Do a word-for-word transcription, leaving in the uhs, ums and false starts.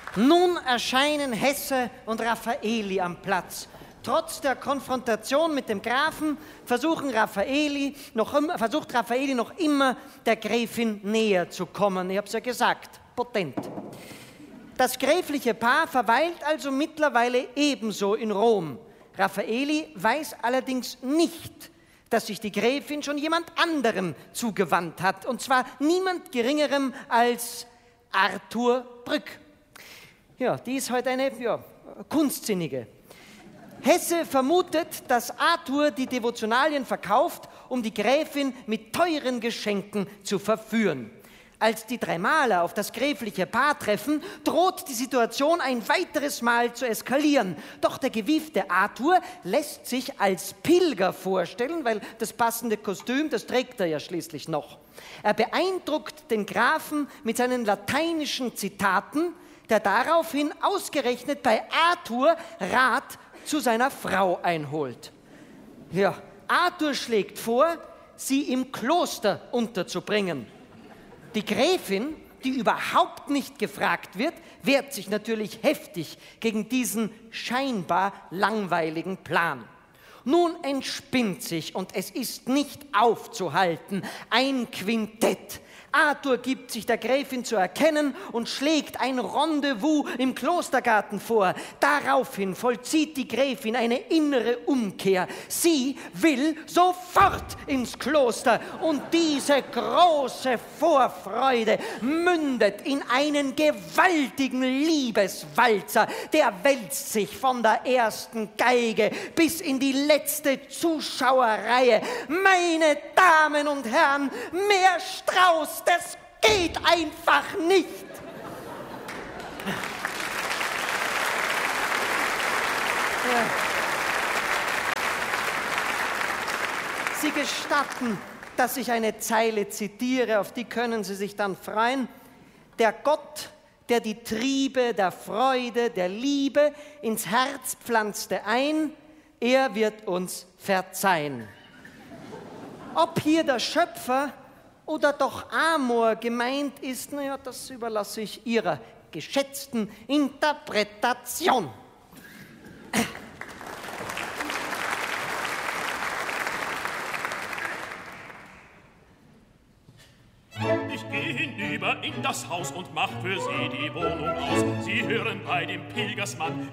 Nun erscheinen Hesse und Raffaeli am Platz. Trotz der Konfrontation mit dem Grafen versuchen Raffaeli noch, versucht Raffaeli noch immer, der Gräfin näher zu kommen. Ich habe es ja gesagt, potent. Das gräfliche Paar verweilt also mittlerweile ebenso in Rom. Raffaeli weiß allerdings nicht, dass sich die Gräfin schon jemand anderem zugewandt hat, und zwar niemand Geringerem als Arthur Brück. Ja, die ist heute eine ja, Kunstsinnige. Hesse vermutet, dass Arthur die Devotionalien verkauft, um die Gräfin mit teuren Geschenken zu verführen. Als die drei Maler auf das gräfliche Paar treffen, droht die Situation ein weiteres Mal zu eskalieren. Doch der gewiefte Arthur lässt sich als Pilger vorstellen, weil das passende Kostüm, das trägt er ja schließlich noch. Er beeindruckt den Grafen mit seinen lateinischen Zitaten, der daraufhin ausgerechnet bei Arthur Rat zu seiner Frau einholt. Ja, Arthur schlägt vor, sie im Kloster unterzubringen. Die Gräfin, die überhaupt nicht gefragt wird, wehrt sich natürlich heftig gegen diesen scheinbar langweiligen Plan. Nun entspinnt sich, und es ist nicht aufzuhalten, ein Quintett. Arthur gibt sich der Gräfin zu erkennen und schlägt ein Rendezvous im Klostergarten vor. Daraufhin vollzieht die Gräfin eine innere Umkehr. Sie will sofort ins Kloster, und diese große Vorfreude mündet in einen gewaltigen Liebeswalzer. Der wälzt sich von der ersten Geige bis in die letzte Zuschauerreihe. Meine Damen und Herren, mehr Strauß, das geht einfach nicht. Ja. Sie gestatten, dass ich eine Zeile zitiere, auf die können Sie sich dann freuen. Der Gott, der die Triebe der Freude, der Liebe ins Herz pflanzte ein, er wird uns verzeihen. Ob hier der Schöpfer oder doch Amor gemeint ist, naja, das überlasse ich Ihrer geschätzten Interpretation. Ich gehe hinüber in das Haus und mach für Sie die Wohnung aus. Sie hören bei dem Pilgersmann